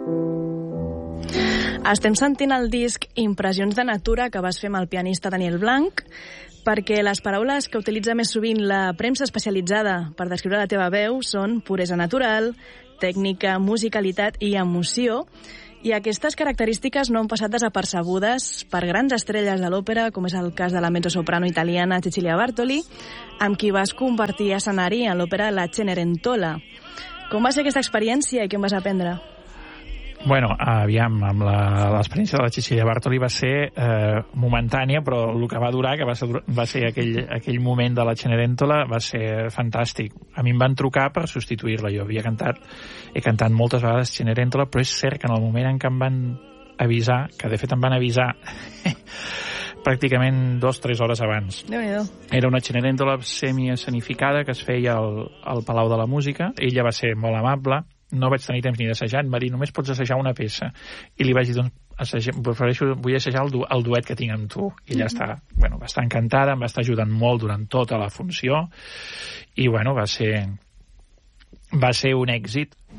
Estem sentint el disc Impressions de Natura que vas fer amb el pianista Daniel Blanc, perquè les paraules que utilitza més sovint la premsa especialitzada per descriure la teva veu són puresa natural, tècnica, musicalitat i emoció, i aquestes característiques no han passat desapercebudes per grans estrelles de l'òpera, com és el cas de la mezzosoprano italiana Cecilia Bartoli, amb qui vas compartir escenari en l'òpera La Cenerentola. Com va ser aquesta experiència i què en vas aprendre? Bueno, aviam, amb l'experiència de la Cecilia Bartoli va ser momentània, però el que va durar, que va ser aquell moment de la Cenerentola, va ser fantàstic. A mi em van trucar per substituir-la. Jo he cantat moltes vegades Cenerentola, però és cert que en el moment en què em van avisar, que de fet em van avisar pràcticament 2-3 hores abans. Era una Cenerentola semi-escenificada que es feia al Palau de la Música. Ella va ser molt amable, no vaig tenir temps ni d'assajar, em va dir, només pots assajar una peça. I li vaig dir, doncs, vull assajar el duet que tinc amb tu. I ella va estar encantada, em va estar ajudant molt durant tota la funció, i va ser un èxit.